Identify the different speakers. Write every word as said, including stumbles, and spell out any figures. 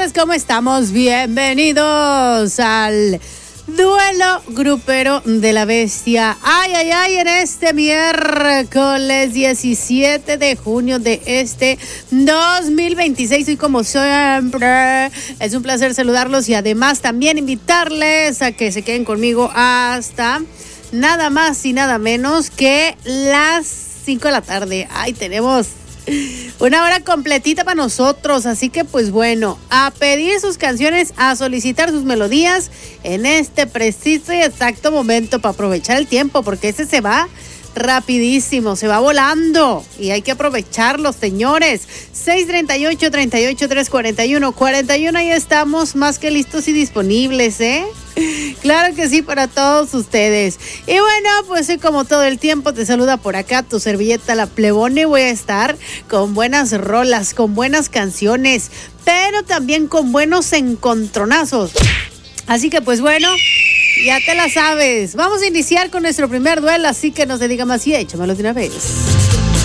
Speaker 1: tardes, ¿cómo estamos? Bienvenidos al Duelo Grupero de la Bestia. Ay, ay, ay, en este miércoles diecisiete de junio de este dos mil veintiséis. Y como siempre, es un placer saludarlos y además también invitarles a que se queden conmigo hasta nada más y nada menos que las cinco de la tarde. Ay, tenemos una hora completita para nosotros, así que pues bueno, a pedir sus canciones, a solicitar sus melodías en este preciso y exacto momento para aprovechar el tiempo, porque ese se va rapidísimo, se va volando y hay que aprovecharlo, señores. seis treinta y ocho, treinta y ocho, trescientos cuarenta y uno, cuarenta y uno, ahí estamos más que listos y disponibles, ¿eh? Claro que sí, para todos ustedes. Y bueno, pues sí, como todo el tiempo te saluda por acá tu servilleta La Plebone. Voy a estar con buenas rolas, con buenas canciones, pero también con buenos encontronazos. Así que pues bueno, ya te la sabes. Vamos a iniciar con nuestro primer duelo, así que no se diga más y échamelo de una vez.